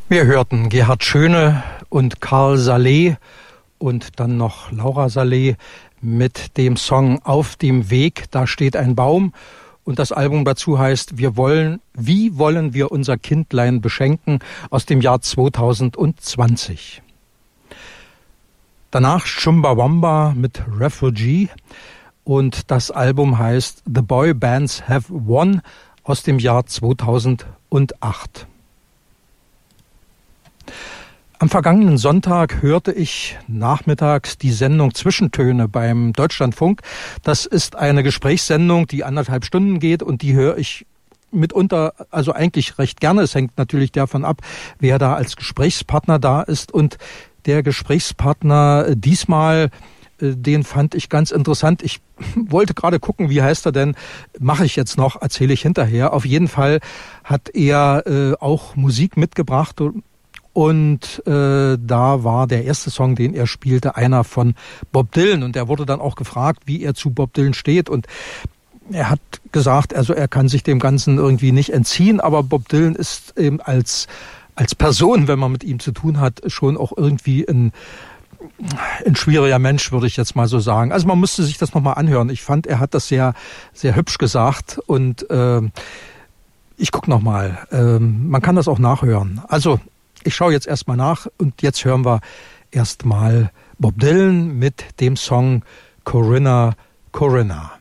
Wir hörten Gerhard Schöne und Karl Saleh und dann noch Laura Saleh mit dem Song Auf dem Weg, da steht ein Baum. Und das Album dazu heißt Wie wollen wir unser Kindlein beschenken aus dem Jahr 2020. Danach Chumbawamba mit Refugee und das Album heißt The Boy Bands Have Won aus dem Jahr 2008. Am vergangenen Sonntag hörte ich nachmittags die Sendung Zwischentöne beim Deutschlandfunk. Das ist eine Gesprächssendung, die 1,5 Stunden geht und die höre ich mitunter, also eigentlich recht gerne. Es hängt natürlich davon ab, wer da als Gesprächspartner da ist. Und der Gesprächspartner diesmal, den fand ich ganz interessant. Ich wollte gerade gucken, wie heißt er denn? Mache ich jetzt noch, erzähle ich hinterher. Auf jeden Fall hat er auch Musik mitgebracht. Und da war der erste Song, den er spielte, einer von Bob Dylan. Und er wurde dann auch gefragt, wie er zu Bob Dylan steht. Und er hat gesagt, also er kann sich dem Ganzen irgendwie nicht entziehen. Aber Bob Dylan ist eben als Person, wenn man mit ihm zu tun hat, schon auch irgendwie ein schwieriger Mensch, würde ich jetzt mal so sagen. Also man müsste sich das nochmal anhören. Ich fand, er hat das sehr, sehr hübsch gesagt. Und ich gucke nochmal. Man kann das auch nachhören. Also ich schaue jetzt erstmal nach und jetzt hören wir erstmal Bob Dylan mit dem Song Corinna, Corinna.